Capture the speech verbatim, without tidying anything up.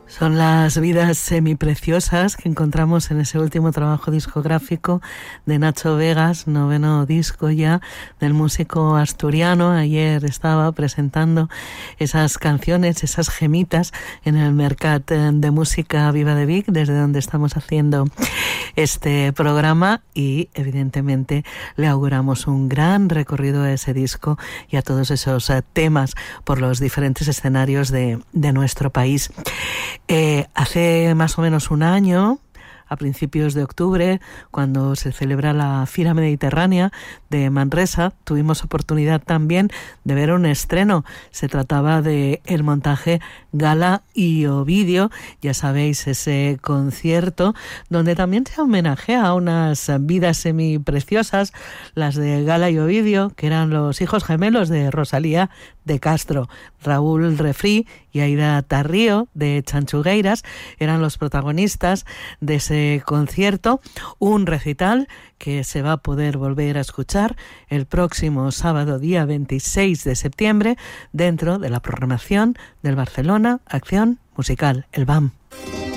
Son las vidas semipreciosas que encontramos en ese último trabajo discográfico de Nacho Vegas, noveno disco ya del músico asturiano. Ayer estaba presentando esas canciones, esas gemitas en el Mercat de Música Viva de Vic, desde donde estamos haciendo este programa, y evidentemente le auguramos un gran recorrido a ese disco y a todos esos temas por los diferentes escenarios de, de nuestro país. Eh, hace más o menos un año, a principios de octubre, cuando se celebra la Fira Mediterránea de Manresa, tuvimos oportunidad también de ver un estreno. Se trataba de el montaje Gala y Ovidio, ya sabéis, ese concierto donde también se homenajea a unas vidas semipreciosas, las de Gala y Ovidio, que eran los hijos gemelos de Rosalía de Castro. Raúl Refrí y Aida Tarrío de Chanchugueiras eran los protagonistas de ese concierto, un recital que se va a poder volver a escuchar el próximo sábado, día veintiséis de septiembre, dentro de la programación del Barcelona Acción Musical, el B A M.